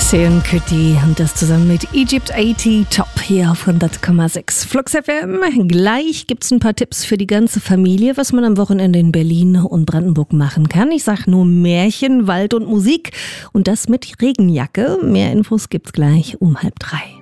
Seun Kuti und das zusammen mit Egypt 80 Top hier auf 100,6 Flux FM. Gleich gibt's ein paar Tipps für die ganze Familie, was man am Wochenende in Berlin und Brandenburg machen kann. Ich sag nur Märchen, Wald und Musik und das mit Regenjacke. Mehr Infos gibt's gleich um 2:30.